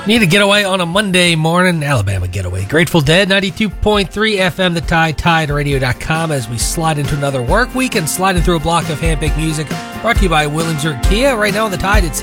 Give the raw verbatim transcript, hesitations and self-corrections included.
Need a getaway on a Monday morning, Alabama getaway. Grateful Dead, ninety-two point three F M, The Tide, Tide Radio dot com, as we slide into another work week and sliding through a block of handpicked music brought to you by Williamsburg Kia. Right now on The Tide, it's